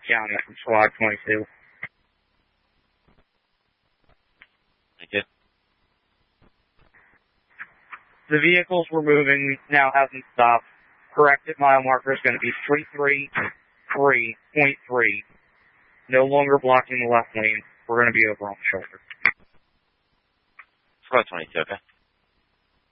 County from Squad 22. Thank you. The vehicles we're moving now hasn't stopped. Corrected mile marker is going to be 333.3. No longer blocking the left lane. We're going to be over on the shoulder. Squad 22, okay.